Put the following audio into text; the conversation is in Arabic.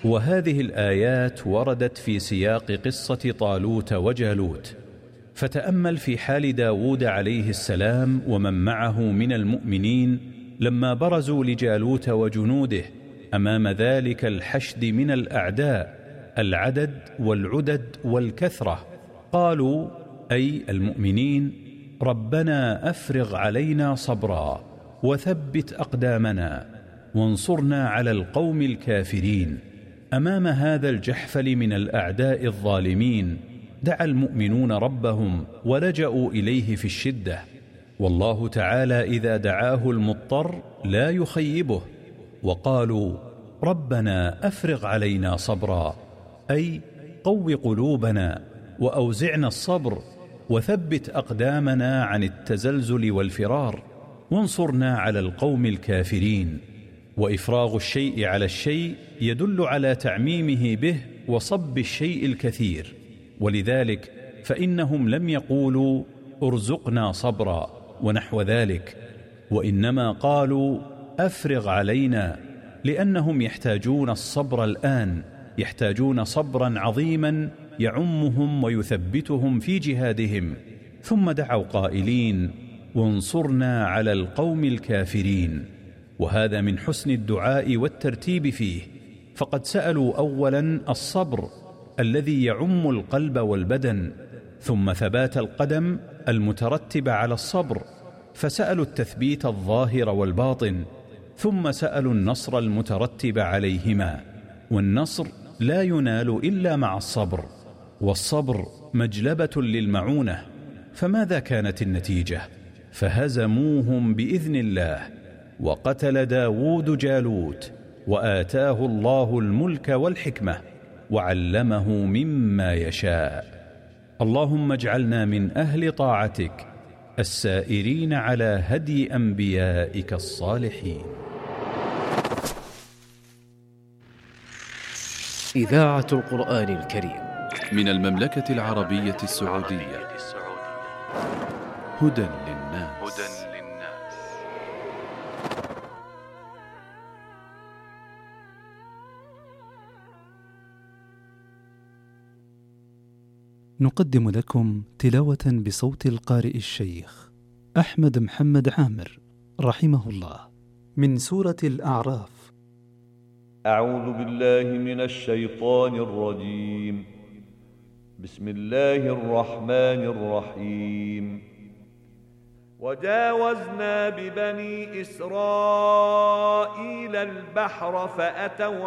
وهذه الآيات وردت في سياق قصة طالوت وجالوت. فتأمل في حال داود عليه السلام ومن معه من المؤمنين لما برزوا لجالوت وجنوده أمام ذلك الحشد من الأعداء العدد والعدد والكثرة. قالوا أي المؤمنين: ربنا أفرغ علينا صبرا وثبت أقدامنا وانصرنا على القوم الكافرين. أمام هذا الجحفل من الأعداء الظالمين دعا المؤمنون ربهم ولجأوا إليه في الشدة، والله تعالى إذا دعاه المضطر لا يخيبه. وقالوا: ربنا أفرغ علينا صبرا، أي قو قلوبنا وأوزعنا الصبر وثبت أقدامنا عن التزلزل والفرار وانصرنا على القوم الكافرين. وإفراغ الشيء على الشيء يدل على تعميمه به وصب الشيء الكثير، ولذلك فإنهم لم يقولوا ارزقنا صبرا ونحو ذلك، وإنما قالوا أفرغ علينا، لأنهم يحتاجون الصبر الآن، يحتاجون صبرا عظيما يعمهم ويثبتهم في جهادهم. ثم دعوا قائلين: وانصرنا على القوم الكافرين. وهذا من حسن الدعاء والترتيب فيه، فقد سألوا أولا الصبر الذي يعم القلب والبدن، ثم ثبات القدم المترتب على الصبر، فسألوا التثبيت الظاهر والباطن، ثم سألوا النصر المترتب عليهما. والنصر لا ينال إلا مع الصبر، والصبر مجلبة للمعونة. فماذا كانت النتيجة؟ فهزموهم بإذن الله، وقتل داود جالوت، وآتاه الله الملك والحكمة، وعلمه مما يشاء. اللهم اجعلنا من أهل طاعتك السائرين على هدي أنبيائك الصالحين. إذاعة القرآن الكريم من المملكة العربية السعودية. هدى للناس. نقدم لكم تلاوة بصوت القارئ الشيخ أحمد محمد عامر رحمه الله من سورة الأعراف. أعوذ بالله من الشيطان الرجيم. بسم الله الرحمن الرحيم. وجاوزنا ببني إسرائيل البحر فأتوا